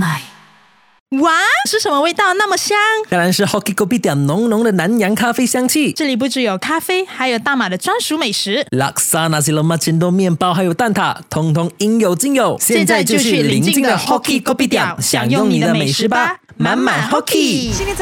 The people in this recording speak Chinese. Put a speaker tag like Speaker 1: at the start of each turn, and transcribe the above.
Speaker 1: 奶。
Speaker 2: 哇，是什么味道那么香？
Speaker 3: 当然是 Hoki Kopi 点浓浓的南洋咖啡香气。
Speaker 2: 这里不只有咖啡，还有大马的专属美食，
Speaker 3: Laksa Nasi Lemak Cendol 面包还有蛋挞，通通应有尽有。
Speaker 2: 现在就去邻近的 Hoki Kopi 点享用你的美食吧，满满 Hoki。
Speaker 1: 现在